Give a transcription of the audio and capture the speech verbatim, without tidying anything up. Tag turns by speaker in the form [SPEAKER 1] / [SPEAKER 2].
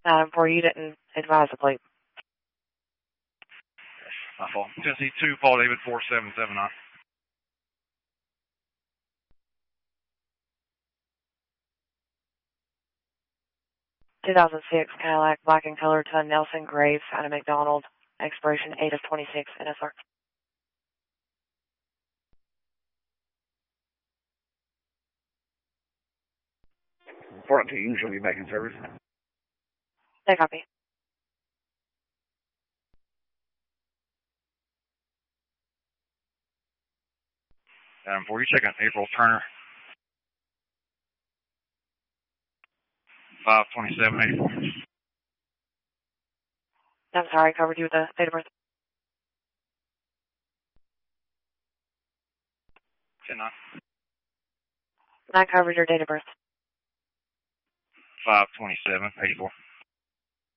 [SPEAKER 1] nine four, you didn't advise the plate.
[SPEAKER 2] My fault. Tennessee two, Paul David four seven seven nine.
[SPEAKER 1] two thousand six Cadillac black and color to Nelson Graves out of McDonald. Expiration eight of twenty-six N S R.
[SPEAKER 3] Front team shall be back in service.
[SPEAKER 1] They copy.
[SPEAKER 2] Um, for you checking April Turner. five twenty-seven eighty-four.
[SPEAKER 1] I'm sorry, I covered you with the date of birth.
[SPEAKER 2] ten nine.
[SPEAKER 1] I covered your date of birth.
[SPEAKER 2] five twenty-seven eighty-four.